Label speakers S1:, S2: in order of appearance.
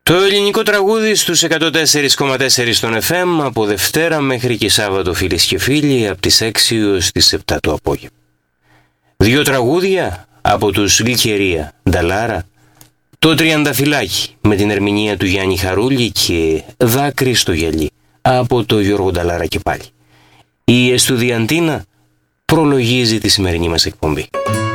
S1: Το ελληνικό τραγούδι στους 104,4 στον FM από Δευτέρα μέχρι και Σάββατο, φίλες και φίλοι, από τις 6 έως τις 7 το απόγευμα. Δύο τραγούδια από τους Γλυκερία Νταλάρα, το Τριανταφυλάκι με την ερμηνεία του Γιάννη Χαρούλη και Δάκρυ στο γυαλί από το Γιώργο Νταλάρα και πάλι. Η Εστουδιαντίνα προλογίζει τη σημερινή μας εκπομπή.